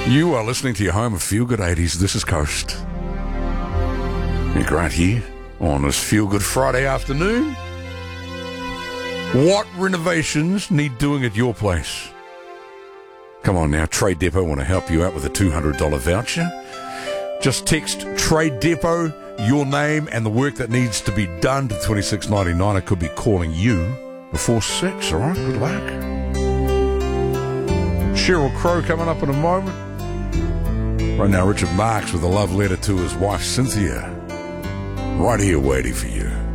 You are listening to your home of Feel Good 80s. This is Coast. Nick right here on this Feel Good Friday afternoon. What renovations need doing at your place? Come on now, Trade Depot want to help you out with a $200 voucher. Just text Trade Depot, your name, and the work that needs to be done to $26.99. I could be calling you before 6, all right? Good luck. Sheryl Crow coming up in a moment. Right now, Richard Marx with a love letter to his wife, Cynthia. Right here waiting for you.